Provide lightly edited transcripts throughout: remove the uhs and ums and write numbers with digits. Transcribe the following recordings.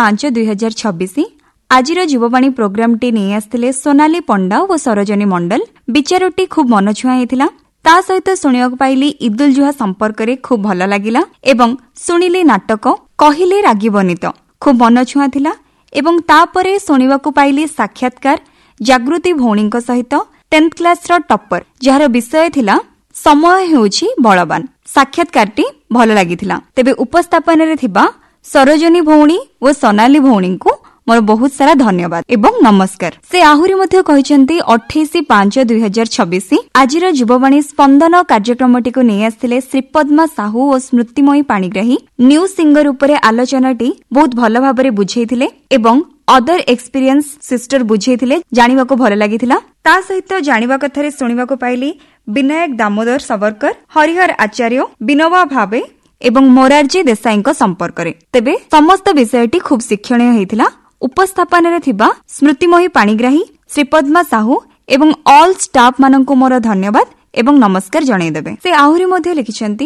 26/5/2026 आज जीववाणी programme T नहीं आसते सोनाली पंडा और सरोजनी मंडल। विचारटी खूब मनछुआ होता। ता सहित शुणा पाइली ईदुल जुहा संपर्क में खूब भल लगिला एवं शुणिली नाटक कहिले रागिबनी तो खूब मनछुआ थिला एवं तापरे शुणा पाइली साक्षात्कार जागृति भौणी सहित 10th क्लास टॉपर जार विषय थिला समय हेउछि बलवान। साक्षात्कारटी भल लागिथिला। तेबे उपस्थापन रे थिबा सरोजनी भौणी और सोनाली भौणी को मोर बहुत सारा धन्यवाद एवं नमस्कार। से आहुरी मध्य कहिसेंती 28/5/2026 आजिर जीववाणी स्पंदन कार्यक्रमटी को नहीं आसथिले श्रीपद्मा साहू और स्मृतिमयी पाणिग्राही। न्यू सिंगर उपरे आलोचनाटी बहुत भल भाबरे बुझेइथिले एवं अदर एक्सपीरियंस सिस्टर बुझेइथिले। जानिबा को भल लागिथिला। ता सहित जानिबा कथारे सुनिबा को पाइली विनायक दामोदर सावरकर, हरिहर आचार्य, विनोबा भावे एवं मोरारजी देसाई संपर्क रे। तेबे समस्त विषयटी खूब शिक्षणीय होइथिला। उपस्थापन रे थिबा स्मृतिमयी पाणिग्राही, श्रीपद्मा साहू एवं ऑल स्टाफ माननकु मोर धन्यवाद एवं नमस्कार जणाइदेबे। से आहुरी मध्ये लिखिछंती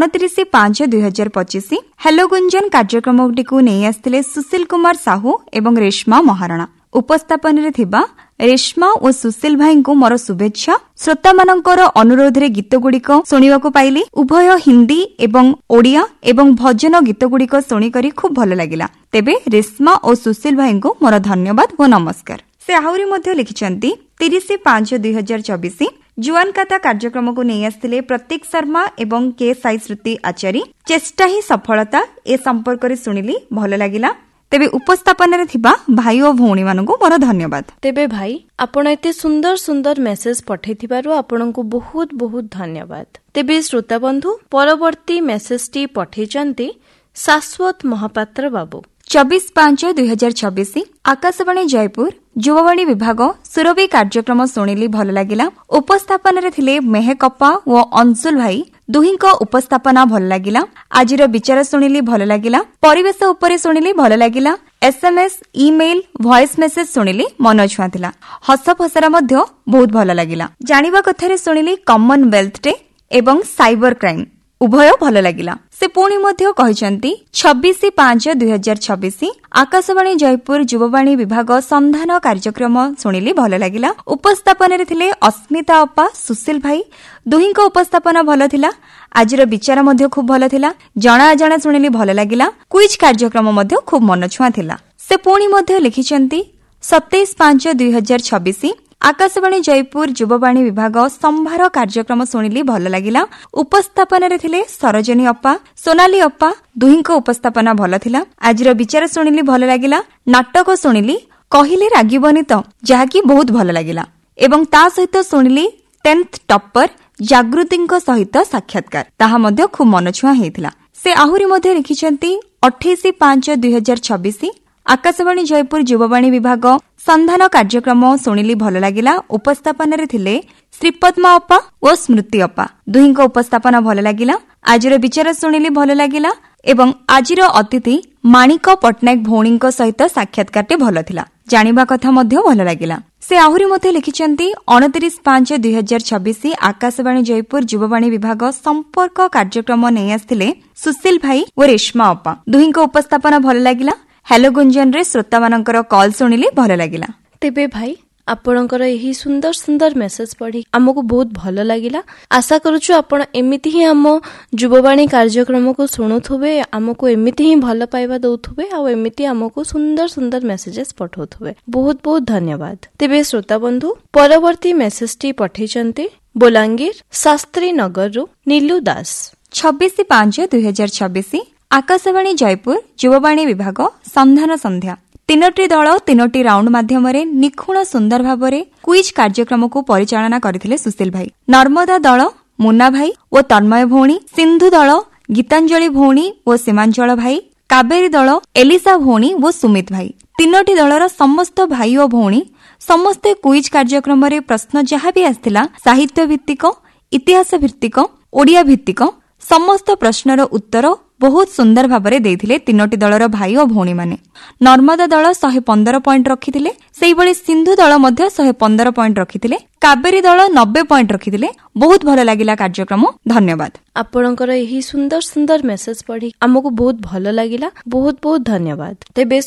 29/5/2025 हेलो गुंजन कार्यक्रमटी को नहीं आसथिले सुशील कुमार साहू एवं रेशमा महाराणा। उपस्थापन रे थिबा रेशमा और सुशील भाई को मोर शुभेच्छा। श्रोता मानकर अनुरोध रे गीत गुड़िक शुणा पाइली। उभय हिंदी एवं ओडिया एवं भजन गीत गुड़िक शुणिकरी खूब भल लगिला। तेबे रेशमा और सुशील भाई को मोर धन्यवाद और नमस्कार। से आहुरी मध्य लिखिछंती 30/5/2024 जुआन काता कार्यक्रम को नहीं आसथिले प्रतीक शर्मा एवं के साई श्रुति आचार्य। चेष्टा ही सफलता ए संपर्क रे शुणिली भल लागिला। तेबे उपस्थापन रे थिबा भाई और भौणी मानकु मोर धन्यवाद। तेबे भाई आपण एते सुंदर सुंदर मेसेज पठेथिबारु आपणको बहुत बहुत धन्यवाद। तेबे श्रोता बंधु परवर्ती मेसेजटी पठेचंती शाश्वत महापात्र बाबू। 24/5/2026 आकाशवाणी जयपुर युववाणी विभाग सुरभि कार्यक्रम शुणिली भल लागिला। उपस्थापन रे थिले मेहकप्पा और अंशुल भाई। दुहींको उपस्थापना भल लागिला। आजिर विचार शुणिली भल लागिला। परिवेश उपरे शुणिली भल लागिला। SMS ईमेल वॉइस मेसेज शुणिली मन छुआ थिला। हस फसरा मध्य बहुत भल लागिला। जानिबा कथारे शुणिली कॉमनवेल्थ डे एवं साइबर क्राइम उभय भल लागिला। से पुणी मध्य कहिसंती 26/5/2026 आकाशवाणी जयपुर युववाणी विभाग संधान कार्यक्रम शुणिली भल लागिला। उपस्थापन रे थिले अस्मिता अप्पा, सुशील भाई। दुहींको उपस्थापना भल थिला। आजिर विचार मध्य खूब भल थिला। जणा अजणा शुणिली भल लागिला। क्विज कार्यक्रम मध्य खूब मन छुआ थिला। से पुणी मध्य लिखिसंती 27/5/2026 आकाशवाणी जयपुर युववाणी विभाग संभार कार्यक्रम शुणिली भल लागिला। उपस्थापन रे थिले सरोजनी अप्पा, सोनाली अप्पा। दुहींको उपस्थापना भल थिला। आजिर विचार शुणिली भल लागिला। नाटक शुणिली कहिले रागिबनी तो जहाँकि बहुत भल लागिला एवं ता सहित शुणिली 10th टॉपर जागृति सहित साक्षात्कार ताहा मध्य खूब मनछुआ हेतिला। से आहुरी मध्य लिखिछंती 28/5/2026 आकाशवाणी जयपुर युववाणी विभाग संधान कार्यक्रम शुणिली भल लागिला। उपस्थापन रे थिले श्रीपद्मा अप्पा और स्मृति अप्पा। दुहींको उपस्थापना भल लागिला। आजिर विचार शुणिली भल लागिला एवं आजिर अतिथि माणिक पट्टनायक भौणी सहित साक्षात्कारटे भल थिला। जानिबा कथा मध्य भल लागिला। से आहुरी मध्य लिखिछंती 29/5/2026 आकाशवाणी जयपुर युववाणी विभाग संपर्क कार्यक्रम नहीं आसथिले सुशील भाई और रेशमा अप्पा। दुहींको उपस्थापना भल लागिला। हेलो गुंजन रे श्रोता मानकर कॉल शुणिली भल लागिला। तेबे भाई आपणकर यही सुंदर सुंदर मेसेज पढ़ी आमको बहुत भल लागिला। आशा करूछु आपण एमिति ही आम युववाणी कार्यक्रम को शुणुथुबे, आमको एमिति ही भल पाइबा दउथुबे आ एमिति आमको सुंदर सुंदर मेसेजेस पठौथुबे। बहुत बहुत धन्यवाद। तेबे श्रोता बंधु परवर्ती मेसेजटी पठेचंती बोलांगीर शास्त्री नगर रु नीलू दास। 26/5/2026 आकाशवाणी जयपुर युववाणी विभाग संधान संध्या 3टी दल 3टी राउंड माध्यम निखुण सुंदर भावरे क्विज कार्यक्रम को परिचालना करथिले सुशील भाई। नर्मदा दल मुन्ना भाई और तन्मय भौणी, सिंधु दल गीतांजलि भौणी और सीमांचल भाई, कावेरी दल एलिसा भौणी और सुमित भाई। 3टी दलर समस्त भाई और भौणी समस्ते क्विज कार्यक्रम प्रश्न जहाँ भी आसथिला साहित्य भित्तिक, इतिहास भित्तिक, ओडिया भित्तिक समस्त प्रश्नर उत्तर बहुत सुंदर भाବରେ ଦେଇଥିଲେ 3ଟି ଦଳର ଭାଇ ଓ ଭଉଣୀ ମାନେ। ନର୍ମଦା ଦଳ 115 ପଏଣ୍ଟ ରଖିଥିଲେ, ସେଇଭଳି ସିନ୍ଧୁ ଦଳ ମଧ୍ୟ 115 ପଏଣ୍ଟ ରଖିଥିଲେ, କାବେରୀ ଦଳ 90 ପଏଣ୍ଟ ରଖିଥିଲେ। ବହୁତ ଭଲ ଲାଗିଲା କାର୍ଯ୍ୟକ୍ରମ। ଧନ୍ୟବାଦ। ଆପଣଙ୍କର ଏହି ସୁନ୍ଦର ସୁନ୍ଦର ମେସେଜ ପଢି ଆମକୁ ବହୁତ ଭଲ ଲାଗିଲା। ବହୁତ ବହୁତ ଧନ୍ୟବାଦ। ତେବେ